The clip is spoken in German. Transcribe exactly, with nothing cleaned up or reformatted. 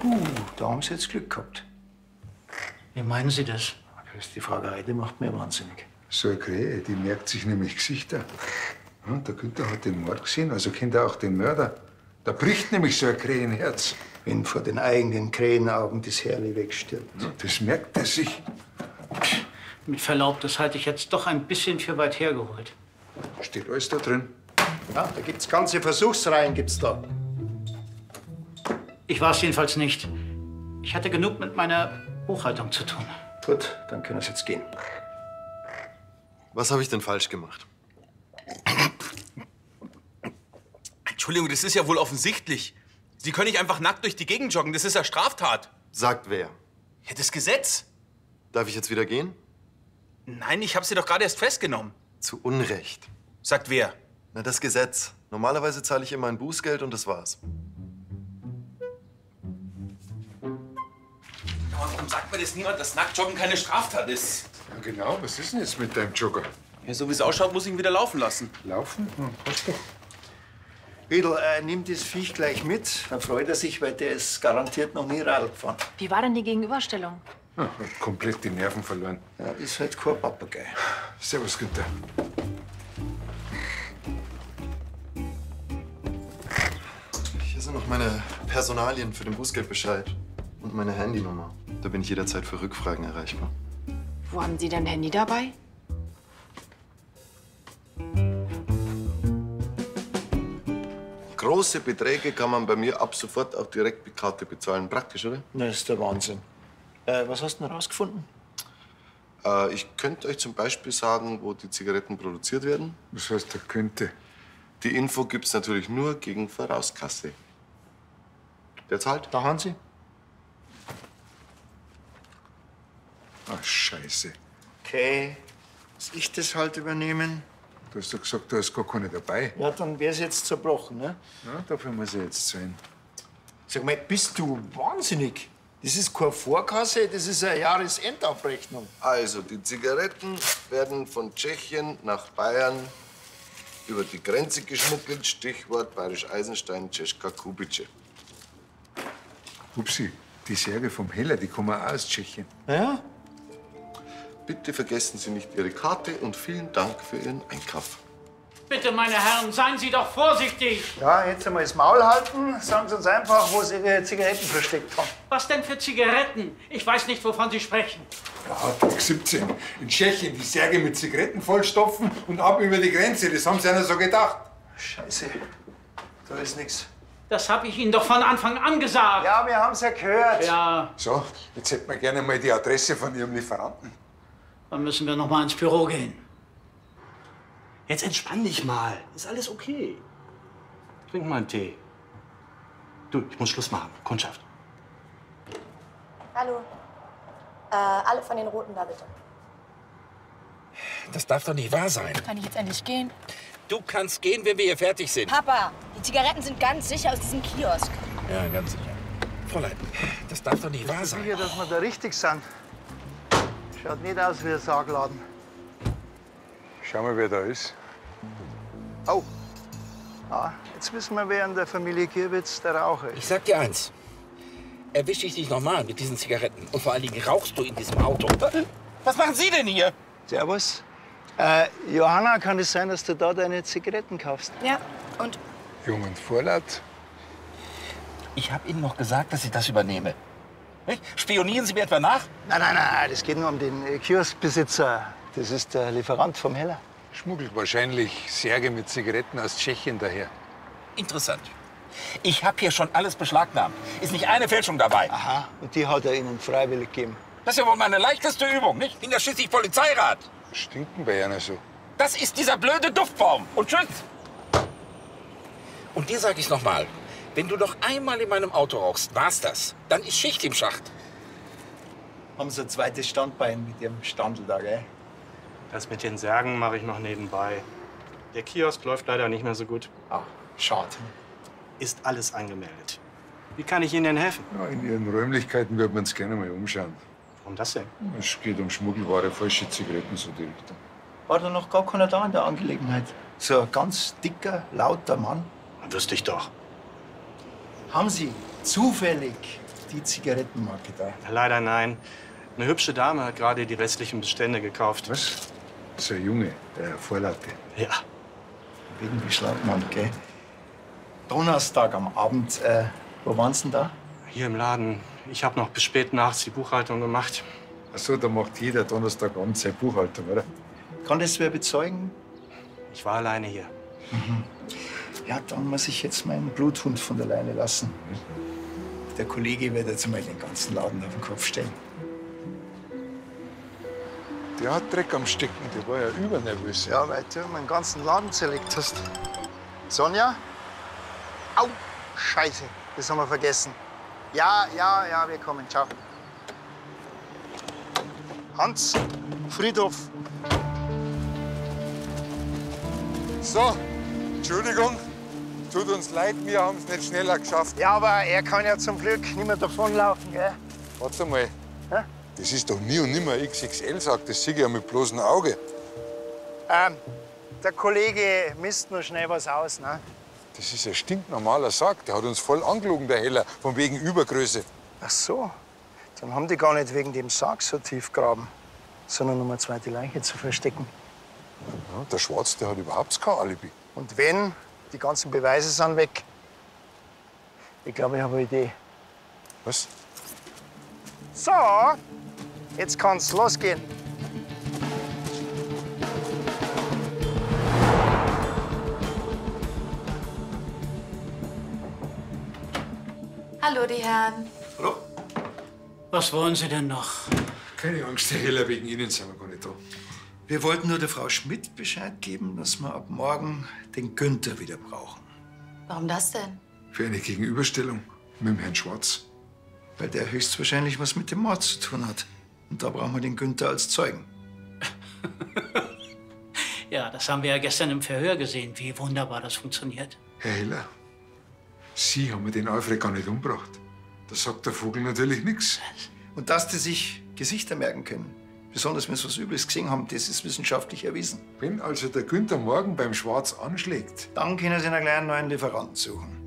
Uh, da haben Sie jetzt Glück gehabt. Wie meinen Sie das? Das ist die Fragerei, die macht mir wahnsinnig. So eine Krähe, die merkt sich nämlich Gesichter. Ja, der Günther hat den Mord gesehen, also kennt er auch den Mörder. Da bricht nämlich so ein Krähenherz. Wenn vor den eigenen Krähenaugen das Herrli wegstirbt. Ja, das merkt er sich. Mit Verlaub, das halte ich jetzt doch ein bisschen für weit hergeholt. Steht alles da drin. Ja, da gibt's ganze Versuchsreihen, gibt's da. Ich war es jedenfalls nicht. Ich hatte genug mit meiner Buchhaltung zu tun. Gut, dann können wir jetzt gehen. Was habe ich denn falsch gemacht? Entschuldigung, das ist ja wohl offensichtlich. Sie können nicht einfach nackt durch die Gegend joggen. Das ist ja Straftat. Sagt wer? Ja, das Gesetz. Darf ich jetzt wieder gehen? Nein, ich habe Sie doch gerade erst festgenommen. Zu Unrecht. Sagt wer? Na, das Gesetz. Normalerweise zahle ich immer ein Bußgeld und das war's. Aber warum sagt mir das niemand, dass Nacktjoggen keine Straftat ist? Ja, genau. Was ist denn jetzt mit deinem Jogger? Ja, so wie es ausschaut, muss ich ihn wieder laufen lassen. Laufen? Hm, passt doch. Wedel, äh, nimm das Viech gleich mit. Dann freut er sich, weil der ist garantiert noch nie Radl gefahren. Wie war denn die Gegenüberstellung? Ja, hat komplett die Nerven verloren. Ja, das ist halt kein Papagei. Servus, Günther. Hier sind noch meine Personalien für den Bußgeldbescheid und meine Handynummer. Da bin ich jederzeit für Rückfragen erreichbar. Wo haben Sie denn Handy dabei? Große Beträge kann man bei mir ab sofort auch direkt mit Karte bezahlen. Praktisch, oder? Das ist der Wahnsinn. Äh, was hast du denn rausgefunden? Äh, ich könnte euch zum Beispiel sagen, wo die Zigaretten produziert werden. Was heißt, der könnte? Die Info gibt's natürlich nur gegen Vorauskasse. Wer zahlt? Da haben Sie. Ach, Scheiße. Okay, muss ich das halt übernehmen? Du hast doch gesagt, da ist gar keiner dabei. Ja, dann wär's jetzt zerbrochen, ne? Ja, dafür muss er jetzt zahlen. Sag mal, bist du wahnsinnig? Das ist keine Vorkasse, das ist eine Jahresendabrechnung. Also, die Zigaretten werden von Tschechien nach Bayern über die Grenze geschmuggelt. Stichwort Bayerisch Eisenstein, Czeska Kubice. Upsi, die Särge vom Heller, die kommen auch aus Tschechien. Ja? Bitte vergessen Sie nicht Ihre Karte und vielen Dank für Ihren Einkauf. Bitte, meine Herren, seien Sie doch vorsichtig. Ja, jetzt einmal das Maul halten. Sagen Sie uns einfach, wo Sie Ihre Zigaretten versteckt haben. Was denn für Zigaretten? Ich weiß nicht, wovon Sie sprechen. Ja, Tag siebzehn. In Tschechien die Särge mit Zigaretten vollstopfen und ab über die Grenze. Das haben sie einer so gedacht. Scheiße, da ist nichts. Das habe ich Ihnen doch von Anfang an gesagt. Ja, wir haben's ja gehört. Ja, So, jetzt hätten wir gerne mal die Adresse von Ihrem Lieferanten. dann müssen wir noch mal ins Büro gehen. Jetzt entspann dich mal. Ist alles okay. Trink mal einen Tee. Du, ich muss Schluss machen. Kundschaft. Hallo. Äh, alle von den Roten da bitte. Das darf doch nicht wahr sein. Kann ich jetzt endlich gehen? Du kannst gehen, wenn wir hier fertig sind. Papa, die Zigaretten sind ganz sicher aus diesem Kiosk. Ja, ganz sicher. Fräulein, das darf doch nicht wahr sein. Sicher, dass wir da richtig sind. Schaut nicht aus wie ein Sargladen. Schau mal, wer da ist. Oh. Ah, jetzt wissen wir, wer in der Familie Gierwitz der Raucher ist. Ich sag dir eins. Erwische ich dich nochmal mit diesen Zigaretten und vor allen Dingen rauchst du in diesem Auto. Was machen Sie denn hier? Servus. Äh, Johanna, kann es sein, dass du da deine Zigaretten kaufst? Ja, und? Jung und vorlaut. Ich habe Ihnen noch gesagt, dass ich das übernehme. Nicht? Spionieren Sie mir etwa nach? Nein, nein, nein, das geht nur um den äh, Kioskbesitzer. Das ist der Lieferant vom Heller. Schmuggelt wahrscheinlich Särge mit Zigaretten aus Tschechien daher. Interessant. Ich habe hier schon alles beschlagnahmt. Ist nicht eine Fälschung dabei. Aha, und die hat er Ihnen freiwillig gegeben. Das ist ja wohl meine leichteste Übung, nicht? Ich bin ja schließlich Polizeirat. Stinken bei einer so. Das ist dieser blöde Duftbaum. Und tschüss. Und dir sage ich noch mal, wenn du noch einmal in meinem Auto rauchst, war's das. Dann ist Schicht im Schacht. Haben Sie ein zweites Standbein mit Ihrem Standel da, gell? Das mit den Särgen mache ich noch nebenbei. Der Kiosk läuft leider nicht mehr so gut. Ah, schade. Ist alles angemeldet. Wie kann ich Ihnen denn helfen? Ja, in Ihren Räumlichkeiten würde man uns gerne mal umschauen. Warum das denn? Es geht um Schmuggelware, falsche Zigaretten, so die Richtung. War da noch gar keiner da in der Angelegenheit? So ein ganz dicker, lauter Mann. Wüsste ich doch. Haben Sie zufällig die Zigarettenmarke da? Leider nein. Eine hübsche Dame hat gerade die restlichen Bestände gekauft. Was? So ein Junge, der Vorlaute. Ja. Wegen wie Schlappmann, gell? Donnerstag am Abend, äh, wo waren Sie denn da? Hier im Laden. Ich habe noch bis spät nachts die Buchhaltung gemacht. Ach so, da macht jeder Donnerstagabend seine Buchhaltung, oder? Kann das wer bezeugen? Ich war alleine hier. Mhm. Ja, dann muss ich jetzt meinen Bluthund von der Leine lassen. Der Kollege wird jetzt mal den ganzen Laden auf den Kopf stellen. Der hat Dreck am Stecken, der war ja übernervös. Ja, weil du meinen ganzen Laden zerlegt hast. Sonja? Au, Scheiße, das haben wir vergessen. Ja, ja, ja, wir kommen, ciao. Hans, Friedhof. So, Entschuldigung, tut uns leid, wir haben es nicht schneller geschafft. Ja, aber er kann ja zum Glück nicht mehr davonlaufen, gell? Warte mal, Hä? das ist doch nie und nimmer X X L, sagt das sehe ich ja mit bloßem Auge. Ähm, der Kollege misst nur schnell was aus, ne? Das ist ein stinknormaler Sack, der hat uns voll angelogen, der Heller, von wegen Übergröße. Ach so, dann haben die gar nicht wegen dem Sarg so tief graben, sondern um eine zweite Leiche zu verstecken. Ja, der Schwarz, der hat überhaupt kein Alibi. Und wenn, die ganzen Beweise sind weg. Ich glaube, ich habe eine Idee. Was? So, jetzt kann's losgehen. Hallo, die Herren. Hallo? Was wollen Sie denn noch? Keine Angst, Herr Heller, wegen Ihnen sind wir gar nicht da. Wir wollten nur der Frau Schmidt Bescheid geben, dass wir ab morgen den Günther wieder brauchen. Warum das denn? Für eine Gegenüberstellung mit dem Herrn Schwarz. Weil der höchstwahrscheinlich was mit dem Mord zu tun hat. Und da brauchen wir den Günther als Zeugen. Ja, das haben wir ja gestern im Verhör gesehen, wie wunderbar das funktioniert. Herr Heller, Sie haben mir den Alfred gar nicht umgebracht. Da sagt der Vogel natürlich nichts. Und dass die sich Gesichter merken können, besonders wenn sie was Übles gesehen haben, das ist wissenschaftlich erwiesen. Wenn also der Günther morgen beim Schwarz anschlägt, Dann können sie einen kleinen neuen Lieferanten suchen.